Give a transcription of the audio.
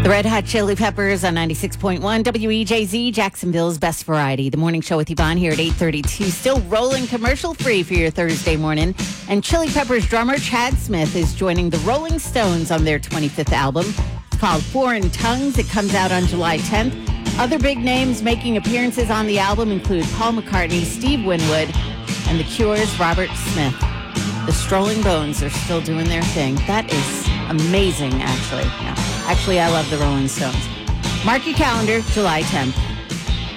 The Red Hot Chili Peppers on 96.1 WEJZ, Jacksonville's best variety. The morning show with Yvonne here at 8:32. Still rolling commercial-free for your Thursday morning. And Chili Peppers drummer Chad Smith is joining the Rolling Stones on their 25th album. It's called Foreign Tongues. It comes out on July 10th. Other big names making appearances on the album include Paul McCartney, Steve Winwood, and The Cure's Robert Smith. The Strolling Bones are still doing their thing. That is amazing, actually. Yeah. Actually, I love the Rolling Stones. Mark your calendar, July 10th.